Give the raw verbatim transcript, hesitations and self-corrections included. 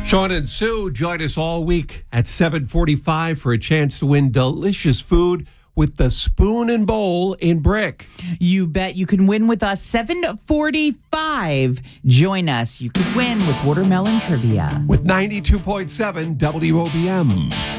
Sean and Sue join us all week at seven forty-five for a chance to win delicious food with the Spoon and Bowl in Brick. You bet you can win with us. seven forty-five. Join us. You could win with watermelon trivia. With ninety-two point seven W O B M.